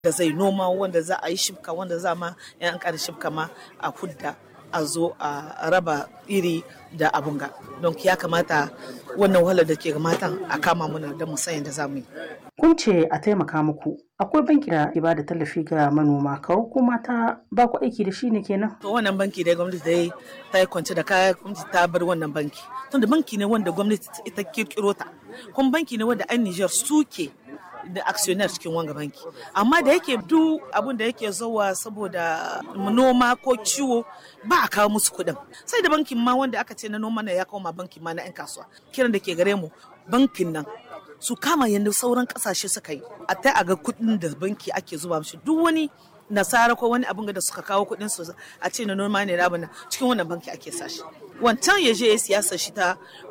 da zai noma, wanda za a yi shibka, wanda za ma yan ƙara shibka ma a hudda a zo a raba iri da abunga. Don ya kamata wannan wahalar da ke ga matan a kama muna da mu san yadda za mu yi. Kun ce a taimaka muku. Akwai banki da ke ba da tallafi ga manoma, kawo ko mata ba ku aiki da shi ne kenan? To wannan banki dai gwamnati dai ta yi kwance da kaya, gwamnati ta bar wannan banki. Tunda banki ne wanda gwamnati ita kirkiro ta. Kuma banki ne wanda 'yan Nijar suke da actionnaire cikin wanga banki. Amma da yake duk abin da yake zuwa saboda noma ko ciwo ba a kawo musu kuɗin. Sai da bankin ma wanda aka ce na noma ne ya koma bankin ma na 'yan kasuwa. Kiran da ke gare mu bankin nan su kama yadda sauran kasashe suka yi a ta a ga kuɗin da banki ake zuba mishi. Duk wani nasara ko wani abin da suka kawo kuɗin su a ce na noma ne rabana cikin wannan banki ake sashi. Wancan ya je ya siyasa shi ta